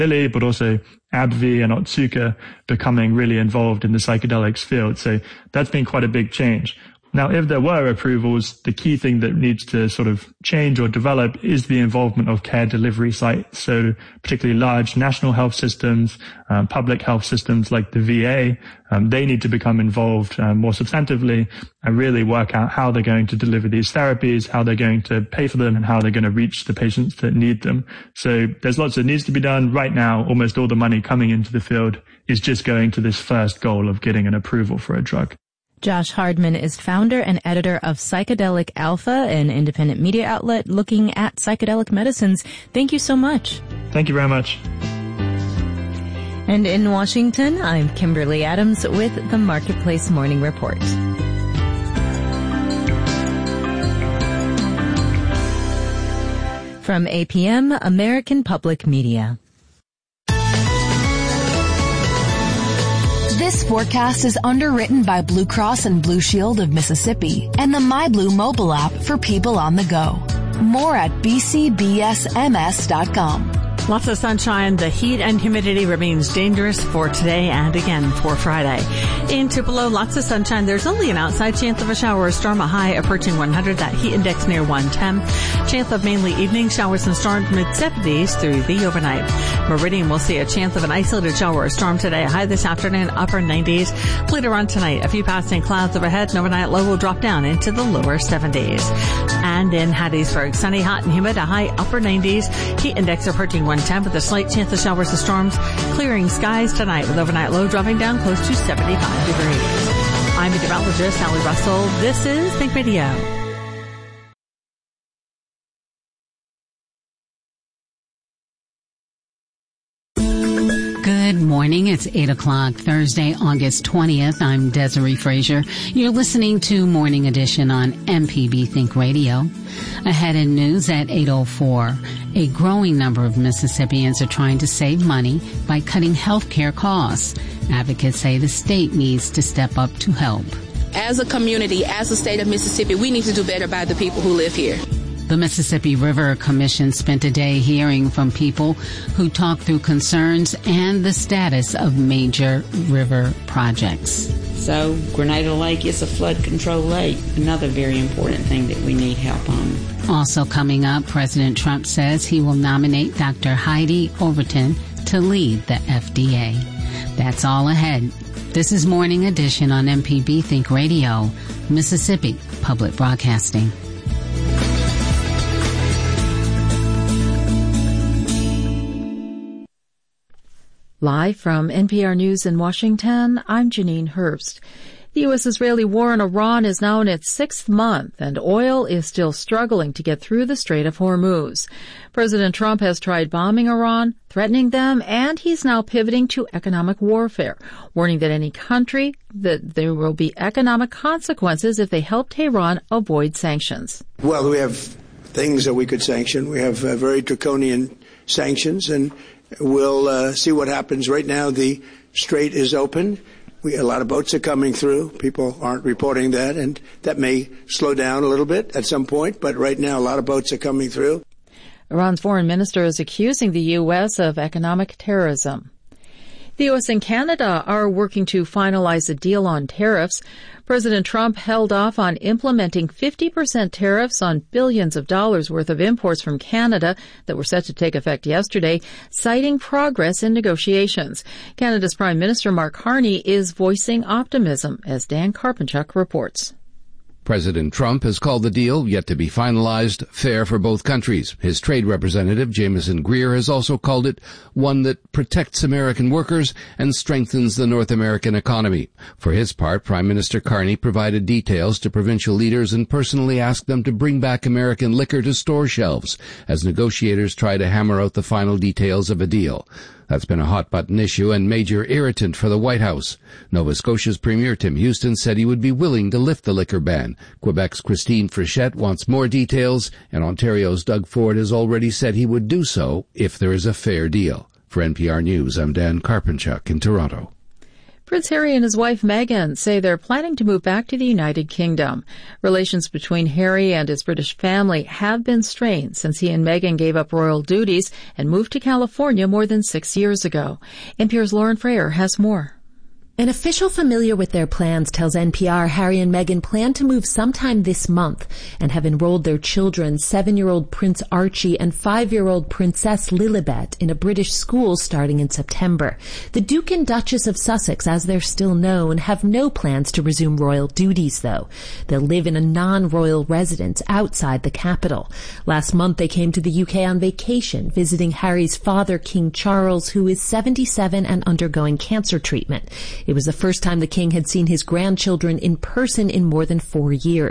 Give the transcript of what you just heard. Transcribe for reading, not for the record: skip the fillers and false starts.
Lilly, but also AbbVie and Otsuka becoming really involved in the psychedelics field. So that's been quite a big change. Now, if there were approvals, the key thing that needs to sort of change or develop is the involvement of care delivery sites. So particularly large national health systems, public health systems like the VA, they need to become involved more substantively and really work out how they're going to deliver these therapies, how they're going to pay for them, and how they're going to reach the patients that need them. So there's lots that needs to be done. Right now, almost all the money coming into the field is just going to this first goal of getting an approval for a drug. Josh Hardman is founder and editor of Psychedelic Alpha, an independent media outlet looking at psychedelic medicines. Thank you so much. Thank you very much. And in Washington, I'm Kimberly Adams with the Marketplace Morning Report. From APM, American Public Media. This forecast is underwritten by Blue Cross and Blue Shield of Mississippi and the MyBlue mobile app for people on the go. More at bcbsms.com. Lots of sunshine. The heat and humidity remains dangerous for today and again for Friday. In Tupelo, lots of sunshine. There's only an outside chance of a shower or storm, a high approaching 100. That heat index near 110. Chance of mainly evening showers and storms, mid-70s through the overnight. Meridian will see a chance of an isolated shower or storm today, a high this afternoon, upper 90s. Later on tonight, a few passing clouds overhead. An overnight low will drop down into the lower 70s. And in Hattiesburg, sunny, hot, and humid, a high upper 90s. Heat index approaching 110 with a slight chance of showers and storms. Clearing skies tonight with overnight low dropping down close to 75 degrees. I'm meteorologist Sally Russell. This is Think Radio. Good morning. It's 8 o'clock, Thursday, August 20th. I'm Desiree Frazier. You're listening to Morning Edition on MPB Think Radio. Ahead in news at 8:04, a growing number of Mississippians are trying to save money by cutting health care costs. Advocates say the state needs to step up to help. As a community, as the state of Mississippi, we need to do better by the people who live here. The Mississippi River Commission spent a day hearing from people who talked through concerns and the status of major river projects. So Grenada Lake is a flood control lake, another very important thing that we need help on. Also coming up, President Trump says he will nominate Dr. Heidi Overton to lead the FDA. That's all ahead. This is Morning Edition on MPB Think Radio, Mississippi Public Broadcasting. Live from NPR News in Washington, I'm Janine Herbst. The U.S.-Israeli war in Iran is now in its 6th month, and oil is still struggling to get through the Strait of Hormuz. President Trump has tried bombing Iran, threatening them, and he's now pivoting to economic warfare, warning that that there will be economic consequences if they help Tehran avoid sanctions. Well, we have things that we could sanction. We have very draconian sanctions, and we'll see what happens. Right now, the strait is open. A lot of boats are coming through. People aren't reporting that, and that may slow down a little bit at some point. But right now, a lot of boats are coming through. Iran's foreign minister is accusing the U.S. of economic terrorism. The U.S. and Canada are working to finalize a deal on tariffs. President Trump held off on implementing 50% tariffs on billions of dollars worth of imports from Canada that were set to take effect yesterday, citing progress in negotiations. Canada's Prime Minister Mark Carney is voicing optimism, as Dan Karpenchuk reports. President Trump has called the deal, yet to be finalized, fair for both countries. His trade representative, Jameson Greer, has also called it one that protects American workers and strengthens the North American economy. For his part, Prime Minister Carney provided details to provincial leaders and personally asked them to bring back American liquor to store shelves as negotiators try to hammer out the final details of a deal. That's been a hot-button issue and major irritant for the White House. Nova Scotia's Premier Tim Houston said he would be willing to lift the liquor ban. Quebec's Christine Frechette wants more details, and Ontario's Doug Ford has already said he would do so if there is a fair deal. For NPR News, I'm Dan Karpenchuk in Toronto. Prince Harry and his wife Meghan say they're planning to move back to the United Kingdom. Relations between Harry and his British family have been strained since he and Meghan gave up royal duties and moved to California more than 6 years ago. NPR's Lauren Frayer has more. An official familiar with their plans tells NPR Harry and Meghan plan to move sometime this month and have enrolled their children, 7-year-old Prince Archie and 5-year-old Princess Lilibet, in a British school starting in September. The Duke and Duchess of Sussex, as they're still known, have no plans to resume royal duties, though. They'll live in a non-royal residence outside the capital. Last month they came to the UK on vacation, visiting Harry's father, King Charles, who is 77 and undergoing cancer treatment. It was the first time the king had seen his grandchildren in person in more than 4 years.